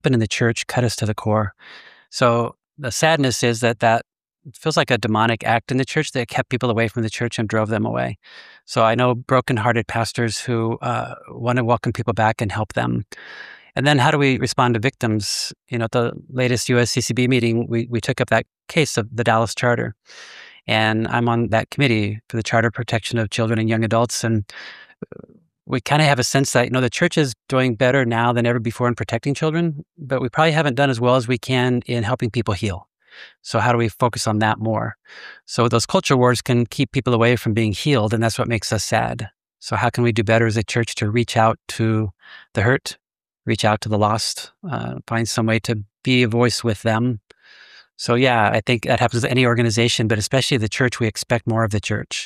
happened in the church cut us to the core. So the sadness is that feels like a demonic act in the church that kept people away from the church and drove them away. So I know brokenhearted pastors who want to welcome people back and help them. And then how do we respond to victims? At the latest USCCB meeting, we took up that case of the Dallas Charter. And I'm on that committee for the Charter Protection of Children and Young Adults. And we kind of have a sense that, the church is doing better now than ever before in protecting children, but we probably haven't done as well as we can in helping people heal. So how do we focus on that more? So those culture wars can keep people away from being healed, and that's what makes us sad. So how can we do better as a church to reach out to the hurt, reach out to the lost, find some way to be a voice with them? So yeah, I think that happens with any organization, but especially the church, we expect more of the church.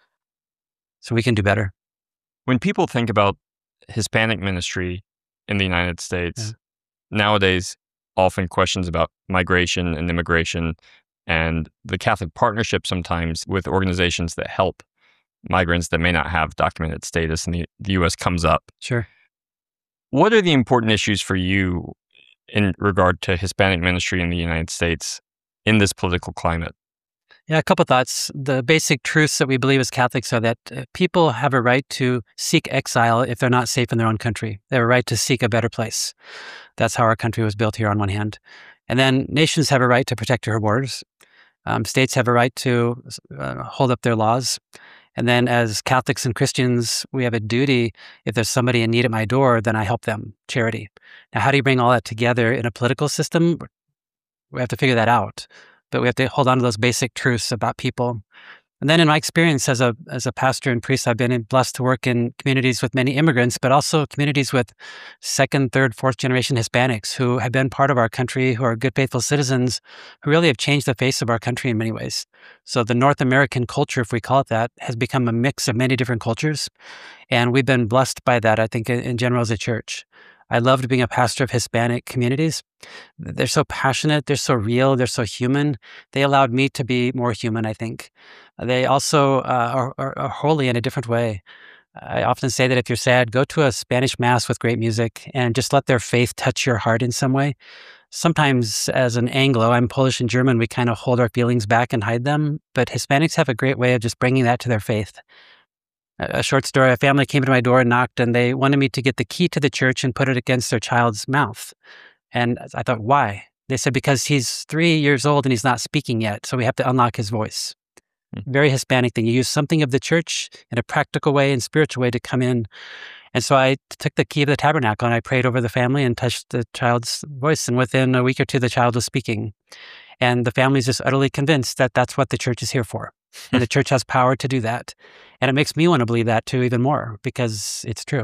So we can do better. When people think about Hispanic ministry in the United States, nowadays, often questions about migration and immigration and the Catholic partnership sometimes with organizations that help migrants that may not have documented status in the U.S. comes up. Sure. What are the important issues for you in regard to Hispanic ministry in the United States in this political climate? Yeah, a couple thoughts. The basic truths that we believe as Catholics are that people have a right to seek exile if they're not safe in their own country. They have a right to seek a better place. That's how our country was built here on one hand. And then nations have a right to protect their borders. States have a right to hold up their laws. And then as Catholics and Christians, we have a duty, if there's somebody in need at my door, then I help them, charity. Now, how do you bring all that together in a political system? We have to figure that out. But we have to hold on to those basic truths about people. And then in my experience as a pastor and priest, I've been blessed to work in communities with many immigrants, but also communities with second, third, fourth generation Hispanics who have been part of our country, who are good, faithful citizens, who really have changed the face of our country in many ways. So the North American culture, if we call it that, has become a mix of many different cultures. And we've been blessed by that, I think, in general as a church. I loved being a pastor of Hispanic communities. They're so passionate, they're so real, they're so human. They allowed me to be more human, I think. They also are holy in a different way. I often say that if you're sad, go to a Spanish mass with great music and just let their faith touch your heart in some way. Sometimes as an Anglo, I'm Polish and German, we kind of hold our feelings back and hide them, but Hispanics have a great way of just bringing that to their faith. A short story, a family came to my door and knocked, and they wanted me to get the key to the church and put it against their child's mouth. And I thought, why? They said, because he's 3 years old and he's not speaking yet, so we have to unlock his voice. Very Hispanic thing. You use something of the church in a practical way and spiritual way to come in. And so I took the key of the tabernacle and I prayed over the family and touched the child's voice. And within a week or two, the child was speaking. And the family's just utterly convinced that that's what the church is here for. And the church has power to do that. And it makes me want to believe that too, even more, because it's true.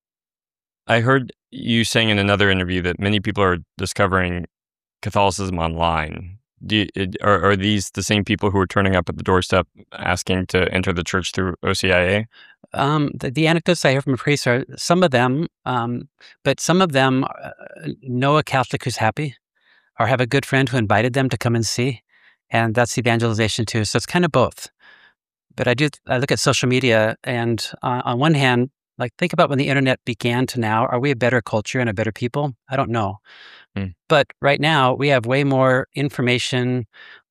I heard you saying in another interview that many people are discovering Catholicism online. Are these the same people who are turning up at the doorstep asking to enter the church through OCIA? The anecdotes I hear from priests are some of them, but some of them know a Catholic who's happy or have a good friend who invited them to come and see. And that's evangelization too. So it's kind of both. But I look at social media and on one hand, think about when the internet began to now, are we a better culture and a better people? I don't know. But right now we have way more information,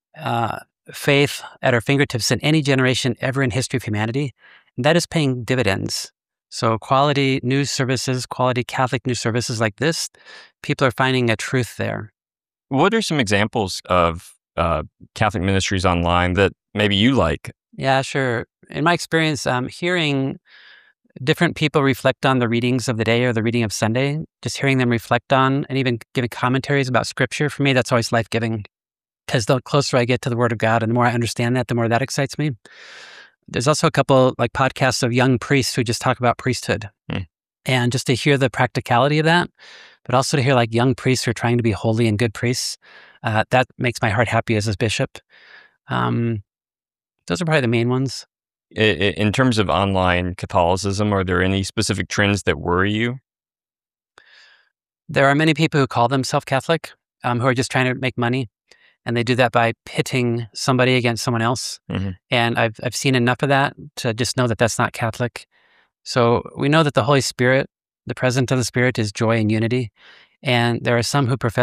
faith at our fingertips than any generation ever in history of humanity. And that is paying dividends. So quality news services, quality Catholic news services like this, people are finding a truth there. What are some examples of Catholic ministries online that maybe you like? Yeah, sure. In my experience, hearing different people reflect on the readings of the day or the reading of Sunday, just hearing them reflect on and even giving commentaries about scripture, for me, that's always life-giving. Because the closer I get to the Word of God and the more I understand that, the more that excites me. There's also a couple podcasts of young priests who just talk about priesthood. And just to hear the practicality of that, but also to hear young priests who are trying to be holy and good priests, that makes my heart happy as a bishop. Those are probably the main ones. In terms of online Catholicism, are there any specific trends that worry you? There are many people who call themselves Catholic, who are just trying to make money. And they do that by pitting somebody against someone else. And I've seen enough of that to just know that that's not Catholic. So we know that the Holy Spirit, the presence of the Spirit, is joy and unity. And there are some who profess